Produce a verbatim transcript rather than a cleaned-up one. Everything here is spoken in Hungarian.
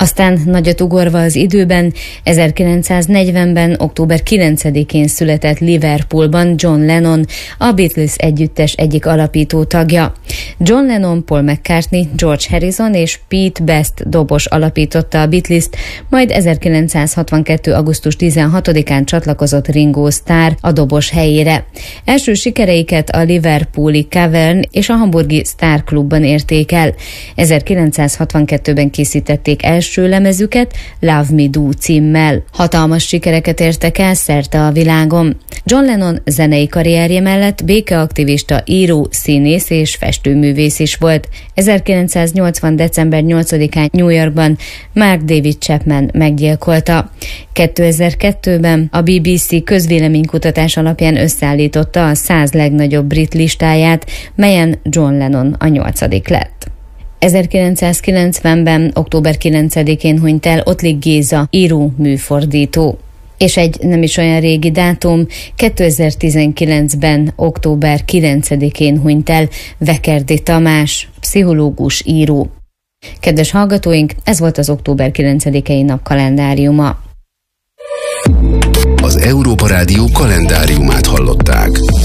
Aztán nagyot ugorva az időben, ezerkilencszáznegyvenben. október kilencedikén született Liverpoolban John Lennon, a Beatles együttes egyik alapító tagja. John Lennon, Paul McCartney, George Harrison és Pete Best dobos alapította a Beatles-t, majd ezerkilencszázhatvankettő. augusztus tizenhatodikán csatlakozott Ringo Starr a dobos helyére. Első sikereiket a liverpooli Cavern és a hamburgi Star Clubban érték el. ezerkilencszázhatvankettőben készítették első lemezüket Love Me Do címmel. Hatalmas sikereket értek el szerte a világon. John Lennon zenei karrierje mellett békeaktivista, író, színész és festőművész is volt. ezerkilencszáznyolcvan. december nyolcadikán New Yorkban Mark David Chapman meggyilkolta. kétezer-kettőben a bé bé cé közvéleménykutatás alapján összeállította a száz legnagyobb brit listáját, melyen John Lennon a nyolcadik lett. ezerkilencszázkilencvenben. október kilencedikén hunyt el Ottlik Géza, író, műfordító. És egy nem is olyan régi dátum, kétezer-tizenkilencben. október kilencedikén hunyt el Vekerdi Tamás, pszichológus, író. Kedves hallgatóink, ez volt az október kilencedikei nap kalendáriuma. Az Európa Rádió kalendáriumát hallották.